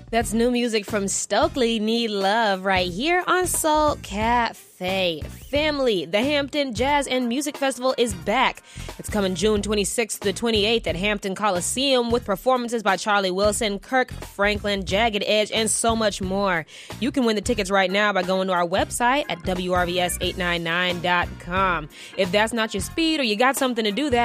That's new music from Stokely Need Love right here on Soul Cafe. Family, the Hampton Jazz and Music Festival is back. It's coming June 26th to the 28th at Hampton Coliseum with performances by Charlie Wilson, Kirk Franklin, Jagged Edge, and so much more. You can win the tickets right now by going to our website at WRVS899.com. If that's not your speed or you got something to do that